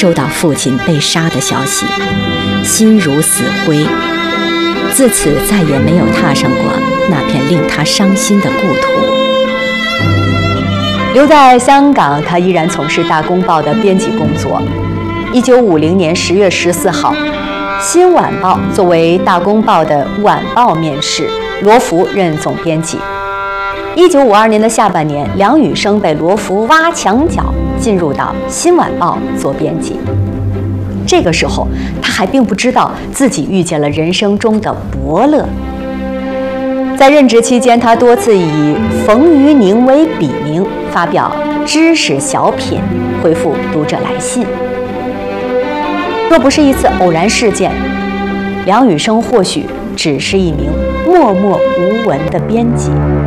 收到父亲被杀的消息，心如死灰。自此再也没有踏上过那片令他伤心的故土。留在香港，他依然从事《大公报》的编辑工作。1950年10月14号，《新晚报》作为《大公报》的晚报面世，罗浮任总编辑。1952年的下半年，梁羽生被罗浮挖墙脚，进入到《新晚报》做编辑。这个时候，他还并不知道自己遇见了人生中的伯乐。在任职期间，他多次以冯于宁为笔名发表知识小品，回复读者来信。若不是一次偶然事件，梁羽生或许只是一名默默无闻的编辑。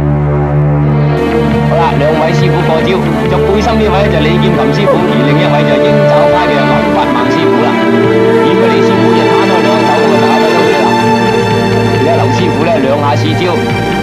好啦，兩位師傅過招，着背心呢位就李劍琴師傅，而另一位就鷹爪派嘅劉發孟師傅啦。而佢李師傅就攤開兩手咁打咗出去啦。而家劉師傅咧兩下試招。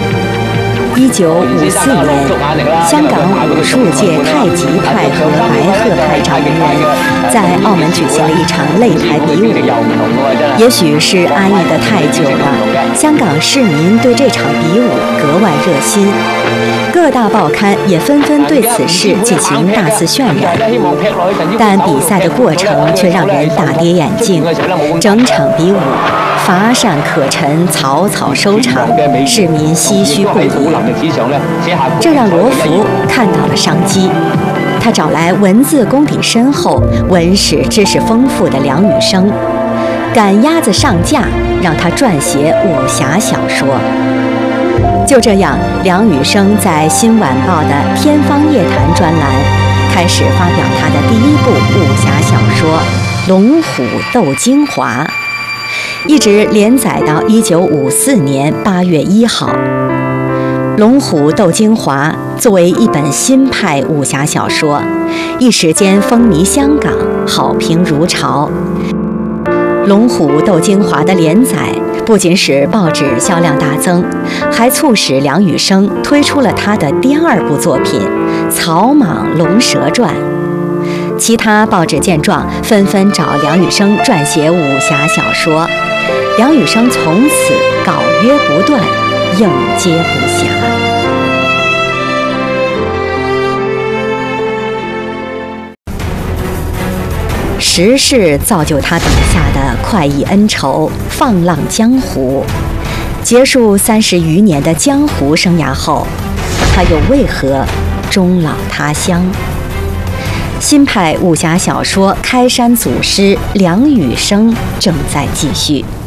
1954年，香港武术界太极派和白鹤派掌门人在澳门举行了一场擂台比武。也许是安逸得太久了，香港市民对这场比武格外热心，各大报刊也纷纷对此事进行大肆渲染。但比赛的过程却让人大跌眼镜，整场比武乏善可陈，草草收场，市民唏嘘不已。这让罗浮看到了商机，他找来文字功底深厚、文史知识丰富的梁羽生，赶鸭子上架，让他撰写武侠小说。就这样，梁羽生在《新晚报》的《天方夜谭》专栏开始发表他的第一部武侠小说《龙虎斗精华》，一直连载到1954年8月1号。《龙虎斗精华》作为一本新派武侠小说，一时间风靡香港，好评如潮。《龙虎斗精华》的连载不仅使报纸销量大增，还促使梁羽生推出了他的第二部作品《草莽龙蛇传》。其他报纸见状，纷纷找梁羽生撰写武侠小说，梁羽生从此稿约不断，应接不暇。时势造就他笔下的快意恩仇、放浪江湖。结束30余年的江湖生涯后，他又为何终老他乡？新派武侠小说开山祖师梁羽生正在继续。